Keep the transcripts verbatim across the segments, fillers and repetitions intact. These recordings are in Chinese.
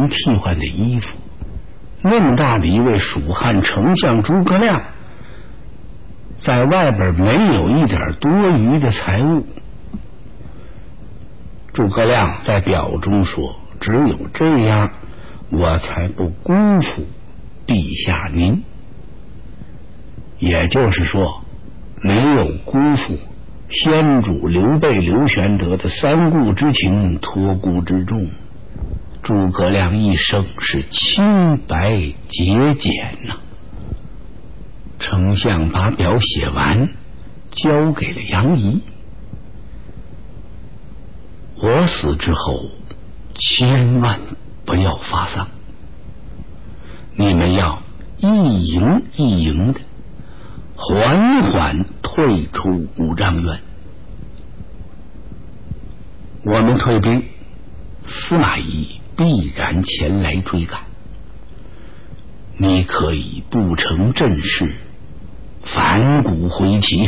人替换的衣服。那么大的一位蜀汉丞相诸葛亮，在外边没有一点多余的财物。诸葛亮在表中说，只有这样我才不辜负陛下您，也就是说没有辜负先主刘备刘玄德的三顾之情，托孤之重。诸葛亮一生是清白节俭呐、啊。丞相把表写完，交给了杨仪。我死之后，千万不要发丧，你们要一营一营的缓缓退出五丈原。我们退兵，司马懿必然前来追赶。你可以不成阵势，反骨回旗。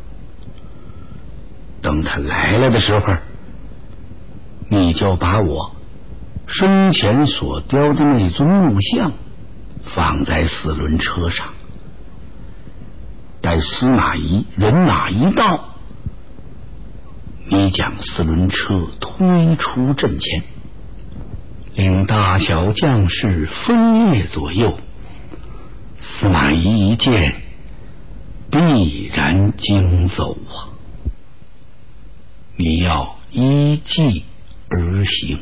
等他来了的时候，你就把我生前所雕的那尊木像放在四轮车上，待司马懿人马一到，你将四轮车推出阵前，令大小将士分列左右。司马懿一见，必然惊走啊！你要依计而行。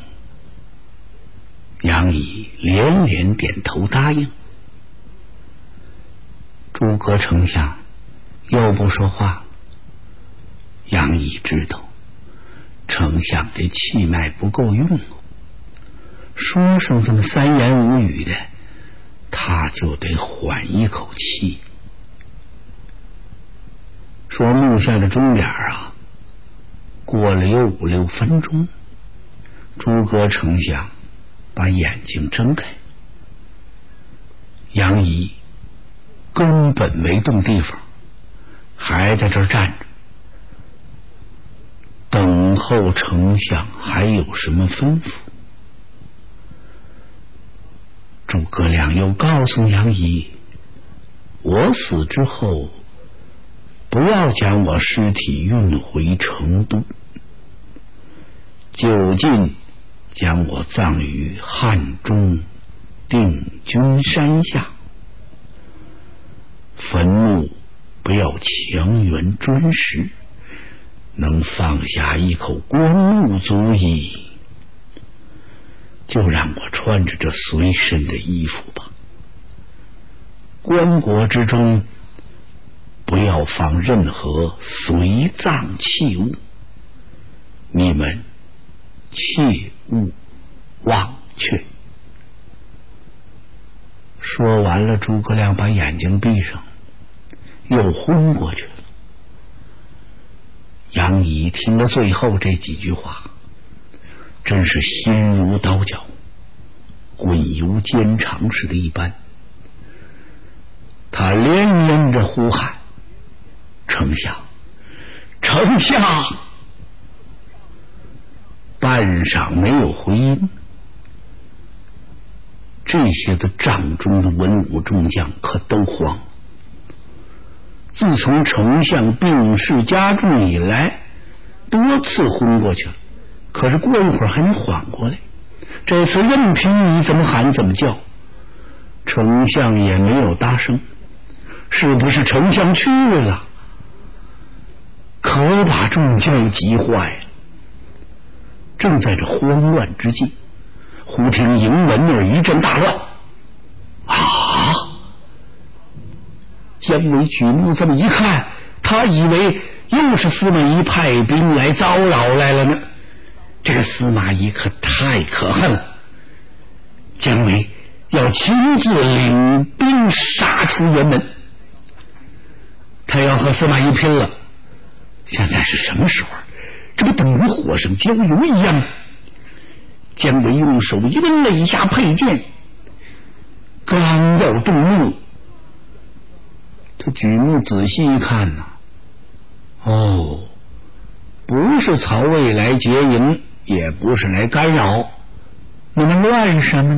杨仪连连点头答应。诸葛丞相又不说话。杨仪知道丞相这气脉不够用，说上这么三言五语的，他就得缓一口气。说木像的钟点啊，过了有五六分钟，诸葛丞相把眼睛睁开。杨仪根本没动地方，还在这儿站着，等候丞相还有什么吩咐。诸葛亮又告诉杨仪，我死之后不要将我尸体运回成都，就近将我葬于汉中定军山下，坟墓不要强援砖石，能放下一口棺木足矣。就让我穿着这随身的衣服吧。棺椁之中不要放任何随葬器物，你们切勿忘却。说完了，诸葛亮把眼睛闭上，又昏过去了。杨仪听了最后这几句话，真是心如刀绞，滚油煎肠似的一般。他连连着呼喊：丞相，丞相！半晌没有回音。这些个帐中的文武众将可都慌。自从丞相病势加重以来，多次昏过去了，可是过一会儿还没缓过来。这次任凭你怎么喊怎么叫，丞相也没有答声。是不是丞相去了？可把众将急坏了。正在这慌乱之际，忽听营门那儿一阵大乱。啊！姜维举目这么一看，他以为又是司马懿派兵来骚扰来了呢。这个司马懿可太可恨了，姜维要亲自领兵杀出辕门，他要和司马懿拼了。现在是什么时候？这不等于火上浇油一样。姜维用手一抡了一下佩剑，刚要动怒，他举目仔细一看呐、啊，哦，不是曹魏来劫营，也不是来干扰，你们乱什么呢？